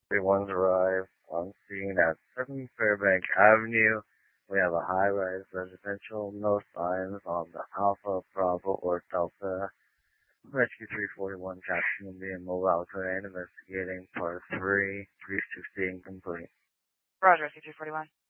Everyone's arrived on scene at 7 Fairbank Avenue. We have a high-rise residential, no signs on the Alpha, Bravo, or Delta. Rescue 341 captain will be in mobile terrain investigating part 3, 316 complete. Roger, Rescue 341.